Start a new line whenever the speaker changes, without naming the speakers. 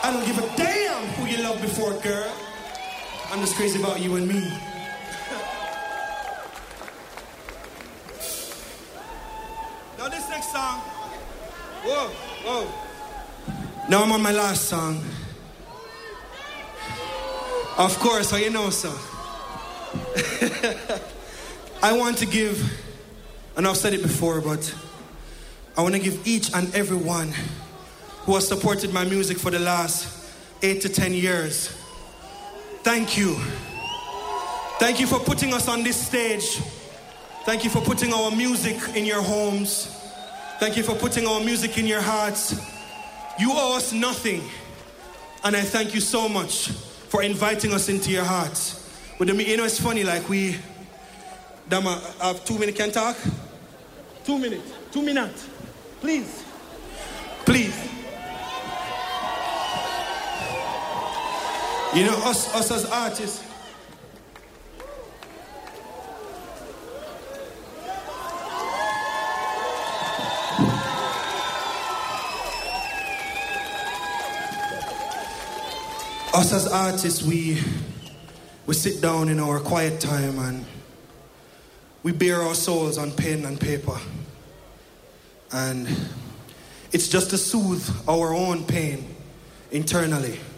I don't give a damn who you loved before, girl. I'm just crazy about you and me. Now this next song. Whoa. Now I'm on my last song. Of course, how you know, sir. I want to give, and I've said it before, but I want to give each and every one who has supported my music for the last 8 to 10 years. Thank you. Thank you for putting us on this stage. Thank you for putting our music in your homes. Thank you for putting our music in your hearts. You owe us nothing. And I thank you so much for inviting us into your hearts. You know, it's funny, like we have 2 minutes, can talk? 2 minutes. 2 minutes. Please. You know, us as artists, we sit down in our quiet time and we bare our souls on pen and paper. And it's just to soothe our own pain internally.